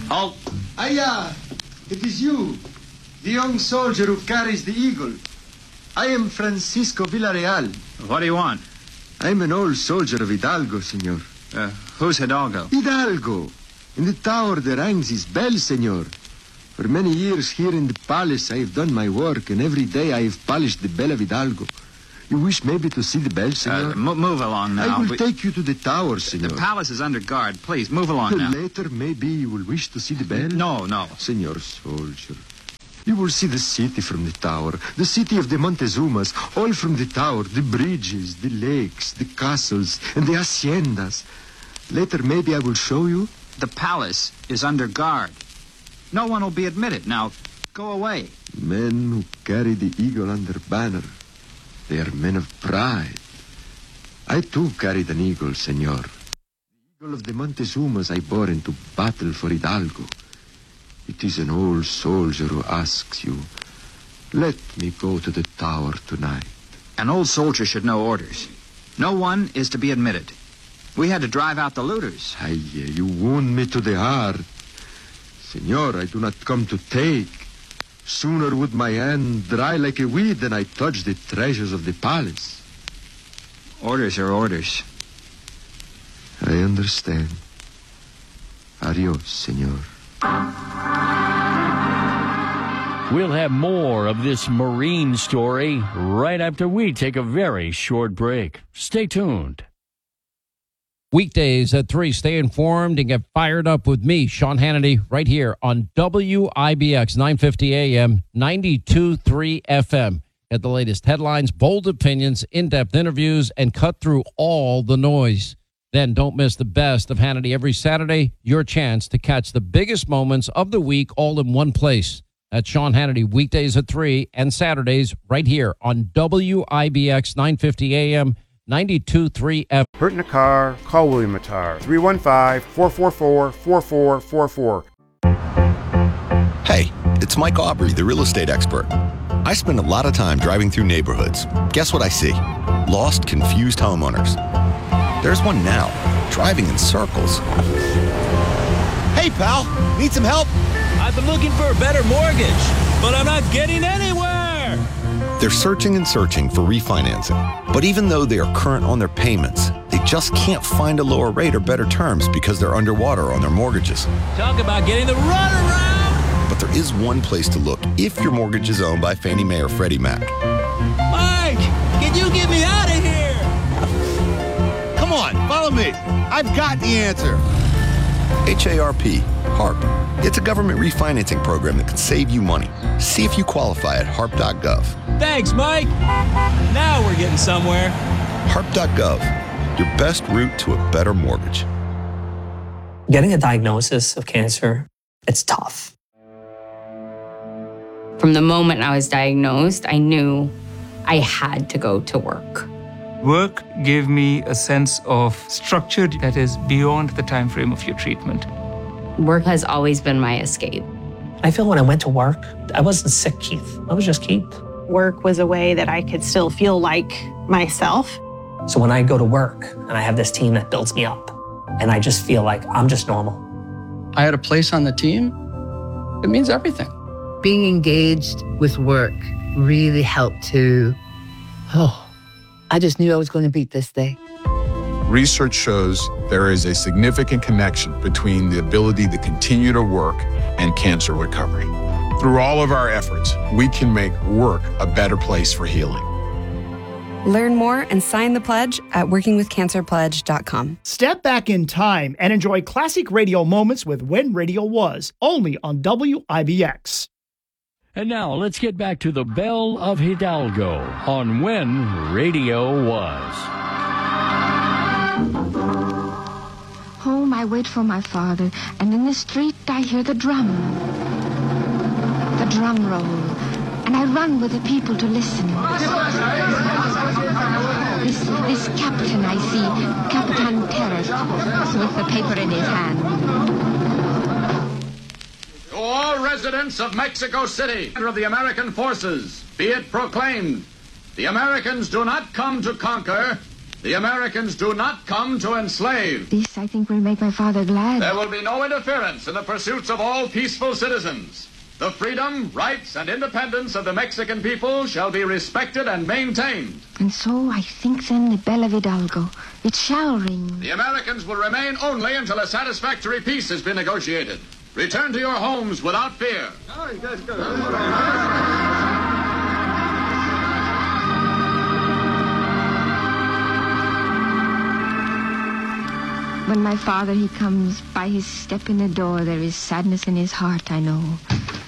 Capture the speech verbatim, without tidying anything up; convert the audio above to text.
Halt! Aya! It is you, the young soldier who carries the eagle. I am Francisco Villarreal. What do you want? I'm an old soldier of Hidalgo, senor. Uh, who's Hidalgo? Hidalgo. In the tower there hangs his bell, senor. For many years here in the palace I have done my work, and every day I have polished the bell of Hidalgo. You wish maybe to see the bell, senor? Uh, m- move along now. I will we... take you to the tower, senor. The palace is under guard. Please, move along now. Later, maybe you will wish to see the bell? No, no. Senor soldier, you will see the city from the tower, the city of the Montezumas, all from the tower, the bridges, the lakes, the castles, and the haciendas. Later, maybe I will show you. The palace is under guard. No one will be admitted. Now, go away. Men who carry the eagle on their banner, they are men of pride. I too carried an eagle, senor. The eagle of the Montezumas I bore into battle for Hidalgo. It is an old soldier who asks you, let me go to the tower tonight. An old soldier should know orders. No one is to be admitted. We had to drive out the looters. Aye, you wound me to the heart. Senor, I do not come to take. Sooner would my hand dry like a weed than I touch the treasures of the palace. Orders are orders. I understand. Adios, senor. We'll have more of this Marine story right after we take a very short break. Stay tuned. Weekdays at three, stay informed and get fired up with me, Sean Hannity, right here on W I B X, nine fifty A M, ninety-two point three F M. Get the latest headlines, bold opinions, in-depth interviews, and cut through all the noise. Then don't miss the best of Hannity every Saturday, your chance to catch the biggest moments of the week all in one place. That's Sean Hannity, weekdays at three and Saturdays right here on W I B X, nine fifty A M, ninety-two point three F M. Hurt in a car? Call William Mattar. three one five, four four four, four four four four. Hey, it's Mike Aubrey, the real estate expert. I spend a lot of time driving through neighborhoods. Guess what I see? Lost, confused homeowners. There's one now, driving in circles. Hey, pal, need some help? I've been looking for a better mortgage, but I'm not getting anywhere. They're searching and searching for refinancing. But even though they are current on their payments, they just can't find a lower rate or better terms because they're underwater on their mortgages. Talk about getting the runaround. But there is one place to look if your mortgage is owned by Fannie Mae or Freddie Mac. Mike, can you get me out of here? Come on, follow me. I've got the answer. H A R P, HARP. It's a government refinancing program that can save you money. See if you qualify at harp dot gov. Thanks, Mike. Now we're getting somewhere. harp dot gov, your best route to a better mortgage. Getting a diagnosis of cancer, it's tough. From the moment I was diagnosed, I knew I had to go to work. Work gave me a sense of structure that is beyond the time frame of your treatment. Work has always been my escape. I feel when I went to work, I wasn't sick, Keith. I was just Keith. Work was a way that I could still feel like myself. So when I go to work and I have this team that builds me up, and I just feel like I'm just normal. I had a place on the team. It means everything. Being engaged with work really helped to, oh, I just knew I was going to beat this day. Research shows there is a significant connection between the ability to continue to work and cancer recovery. Through all of our efforts, we can make work a better place for healing. Learn more and sign the pledge at working with cancer pledge dot com. Step back in time and enjoy classic radio moments with When Radio Was, only on W I B X. And now let's get back to the Belle of Hidalgo on When Radio Was. Home, I wait for my father, and in the street I hear the drum. The drum roll, and I run with the people to listen. This, this captain I see, Capitan Perez, with the paper in his hand. To all residents of Mexico City, of the American forces, be it proclaimed, the Americans do not come to conquer, The Americans do not come to enslave. This, I think, will make my father glad. There will be no interference in the pursuits of all peaceful citizens. The freedom, rights, and independence of the Mexican people shall be respected and maintained. And so I think then the bell of Hidalgo, it shall ring. The Americans will remain only until a satisfactory peace has been negotiated. Return to your homes without fear. When my father, he comes by his step in the door, there is sadness in his heart, I know.